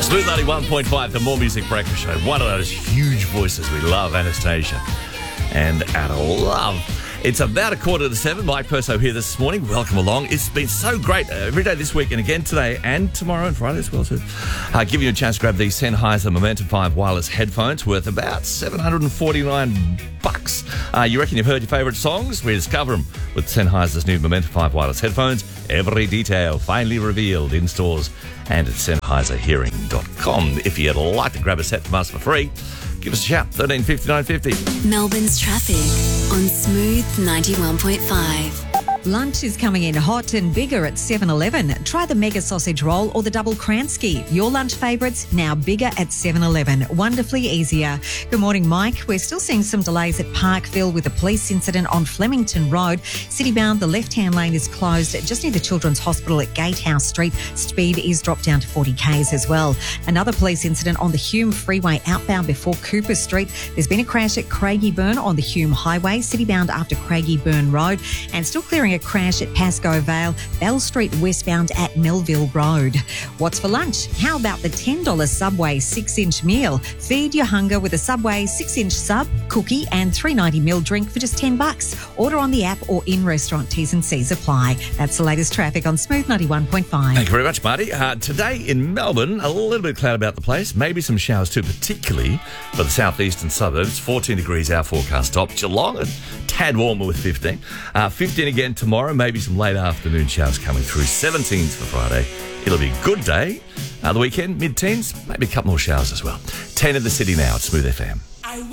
Smooth 91.5, the More Music Breakfast Show. One of those huge voices we love, Anastasia and Ada Love. It's about 6:45. Mike Perso here this morning. Welcome along. It's been so great every day this week and again today and tomorrow and Friday as well too. Giving you a chance to grab these Sennheiser Momentum 5 wireless headphones worth about $749. You reckon you've heard your favourite songs? We discover them with Sennheiser's new Momentum 5 wireless headphones. Every detail finally revealed in stores and at SennheiserHearing.com. If you'd like to grab a set from us for free, give us a shout, 13 59 50. Melbourne's traffic on Smooth 91.5. Lunch is coming in hot and bigger at 7-Eleven. Try the Mega Sausage Roll or the Double Kransky. Your lunch favourites now bigger at 7-Eleven. Wonderfully easier. Good morning, Mike. We're still seeing some delays at Parkville with a police incident on Flemington Road. Citybound, the left-hand lane is closed just near the Children's Hospital at Gatehouse Street. Speed is dropped down to 40 k's as well. Another police incident on the Hume Freeway outbound before Cooper Street. There's been a crash at Craigieburn on the Hume Highway. Citybound after Craigieburn Road. And still clearing a crash at Pascoe Vale, Bell Street westbound at Melville Road. What's for lunch? How about the $10 Subway 6-inch meal? Feed your hunger with a Subway 6-inch sub, cookie and $3.90 drink for just $10. Order on the app or in-restaurant. T's and C's apply. That's the latest traffic on Smooth 91.5. Thank you very much, Marty. Today in Melbourne, a little bit of cloud about the place. Maybe some showers too, particularly for the southeastern suburbs. 14 degrees our forecast top. Geelong, a tad warmer with 15. 15 again tomorrow, maybe some late afternoon showers coming through. 17s for Friday. It'll be a good day. The weekend, mid-teens, maybe a couple more showers as well. 10 in the city now at Smooth FM.